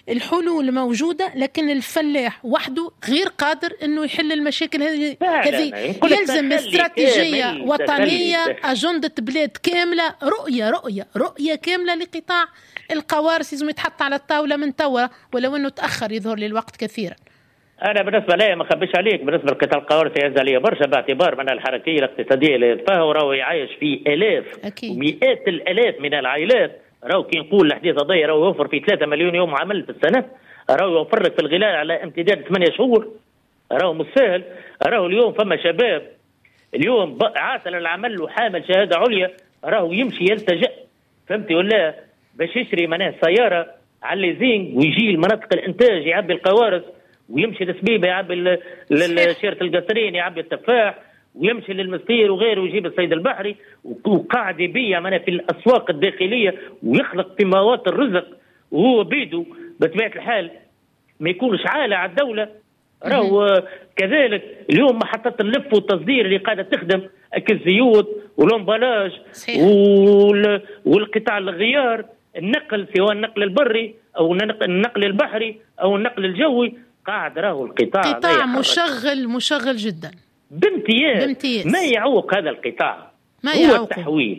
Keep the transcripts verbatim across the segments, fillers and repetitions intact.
الحلول موجودة، لكن الفلاح وحده غير قادر أنه يحل المشاكل هذه. هذه يلزم استراتيجية وطنية، أجندة بلاد كاملة، رؤية رؤية رؤية كاملة لقطاع القوارص لازم يتحط على الطاولة من توا، ولو أنه تأخر يظهر لي الوقت كثيرا. أنا بالنسبة لي ما خبيش عليك، بالنسبة لقطاع القوارص يهز عليا برشا، باعتبار من الحركية الاقتصادية اللي يتفاهوا راهو يعيش في آلاف ومئات الآلاف من العائلات. راهو كي نقول الحديث هذايا راهو يوفر في ثلاثة مليون يوم عمل في السنة، راهو يوفر لك في الغلاء على امتداد ثمانية شهور، راهو مش سهل. راهو اليوم فما شباب اليوم عاطل العمل وحامل شهادة عليا، راهو يمشي يلتجأ فهمتي ولا باش يشري مناه سيارة على الليزينج ويجي لمناطق الإنتاج يعبي القوارص، ويمشي لسبيبة يعبي لشيرة القصرين يعبي التفاح، ويمشي للمستير وغيره ويجيب الصيد البحري، وقاعد يبيع معنا في الأسواق الداخلية ويخلق في مواد الرزق، وهو بيده بطبيعة الحال ما يكونش عالة على الدولة. راهو كذلك اليوم محطات اللف والتصدير اللي قاعدة تخدم الزيوت والامبلاج والقطاع الغيار، النقل سواء النقل البري أو النقل البحري أو النقل الجوي، قاعد راهو القطاع قطاع مشغل مشغل جدا بامتياز. بامتياز ما يعوق هذا القطاع ما هو يعوق. التحويل.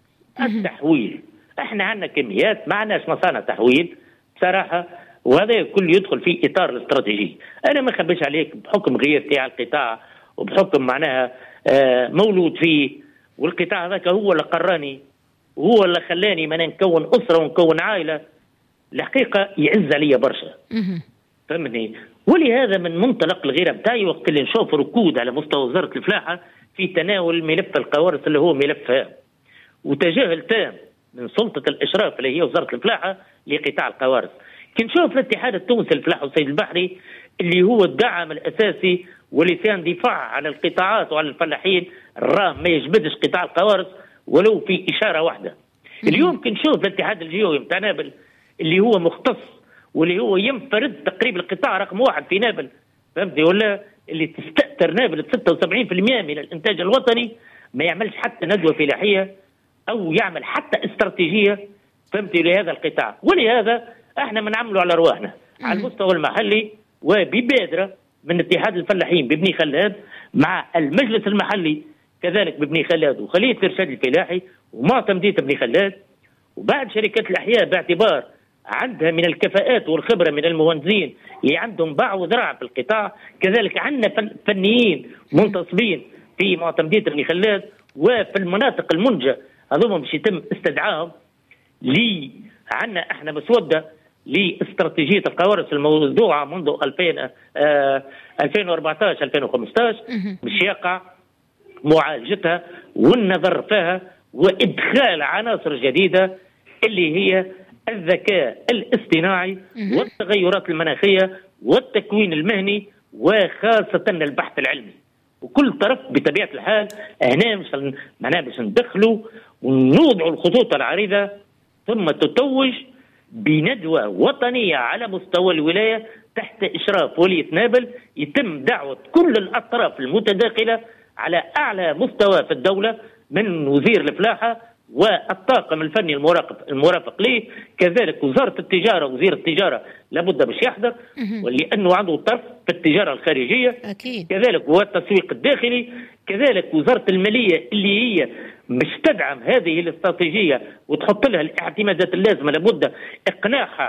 التحويل احنا عندنا كميات ما عندناش مصانع تحويل بصراحة، وهذا كل يدخل في إطار الاستراتيجي. أنا ما خبيش عليك بحكم غير تاع القطاع وبحكم معناها آه مولود فيه، والقطاع هذاك هو اللي قراني وهو اللي خلاني من نكون أسرة ونكون عائلة، الحقيقة يعز عليا برشا فهمني. ولهذا من منطلق الغيرة بتاعي وقت اللي نشوف ركود على مستوى وزارة الفلاحة في تناول ملف القوارص اللي هو ملفها، وتجاهل تام من سلطة الإشراف اللي هي وزارة الفلاحة لقطاع القوارص. كنشوف الاتحاد التونسي للفلاحة والصيد البحري اللي هو الدعم الأساسي ولسان دفاع على القطاعات وعلى الفلاحين، راه ما يجبدش قطاع القوارص ولو في إشارة واحدة. اليوم كنشوف الاتحاد الجيوي متاع نابل اللي هو مختص واللي هو ينفرد تقريبا القطاع رقم واحد في نابل فهمتي ولا، اللي تستأثر نابل ستة وسبعين بالمئة من الإنتاج الوطني، ما يعملش حتى ندوة فلاحية أو يعمل حتى استراتيجية فهمتي لهذا القطاع. ولهذا احنا بنعملوا على رواحنا على المستوى المحلي وببادرة من اتحاد الفلاحين ببني خلاد مع المجلس المحلي كذلك ببني خلاد وخلية الإرشاد الفلاحي ومعتمدية بني خلاد، وبعد شركات الأحياء باعتبار عندها من الكفاءات والخبرة من المهندسين اللي عندهم باع وذراع في القطاع، كذلك عندنا فنيين منتصبين في معتمدية بني خلاد وفي المناطق المنجة هذوما باش يتم استدعائهم لي. عندنا احنا مسودة لاستراتيجية القوارص الموضوعة منذ ألفين ألفين وأربعطاش ألفين وخمسطاش باش يقع معالجتها والنظر فيها وإدخال عناصر جديدة اللي هي الذكاء الاصطناعي والتغيرات المناخية والتكوين المهني وخاصة البحث العلمي. وكل طرف بطبيعة الحال هنا مش معناها باش ندخلوا ونوضعوا الخطوط العريضة، ثم تتوج بندوة وطنية على مستوى الولاية تحت إشراف ولية نابل، يتم دعوة كل الأطراف المتداخلة على أعلى مستوى في الدولة من وزير الفلاحة والطاقم الفني المرافق المرافق ليه، كذلك وزارة التجارة وزير التجارة لابد باش يحضر ولأنه عنده طرف في التجارة الخارجية أكيد. كذلك والتسويق الداخلي، كذلك وزارة المالية اللي هي مش تدعم هذه الاستراتيجية وتحط لها الاعتمادات اللازمة لابد إقناعها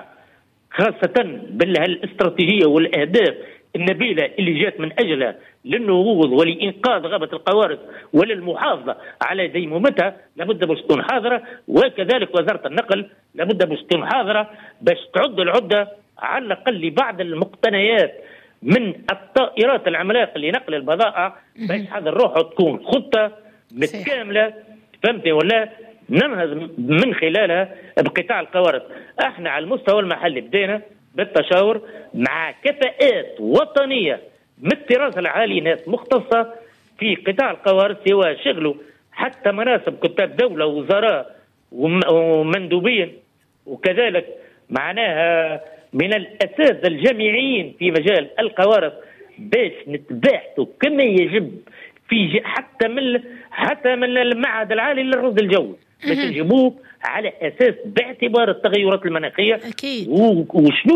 خاصة بالاستراتيجية والأهداف النبيلة اللي جات من أجلها للنهوض ولإنقاذ غابة القوارص وللمحافظة على ديمومتها لابد باش تكون حاضرة، وكذلك وزارة النقل لابد باش تكون حاضرة باش تعد العدة على الأقل لبعض المقتنيات من الطائرات العملاقة لنقل البضائع باش هذا الروح تكون خطة متكاملة فهمتي ولا ننهض من خلالها بقطاع القوارص. احنا على المستوى المحلي بدينا بالتشاور مع كفاءات وطنية من الطراز العالي، ناس مختصة في قطاع القوارص سواء شغلوا حتى مناصب كتاب دولة ووزراء ومندوبين، وكذلك معناها من الأساتذة الجامعيين في مجال القوارص باش نتباحثوا كما يجب في حتى من حتى من المعهد العالي للرصد الجوي باش نجيبوه على أساس باعتبار التغيرات المناخية. أكيد. وشنو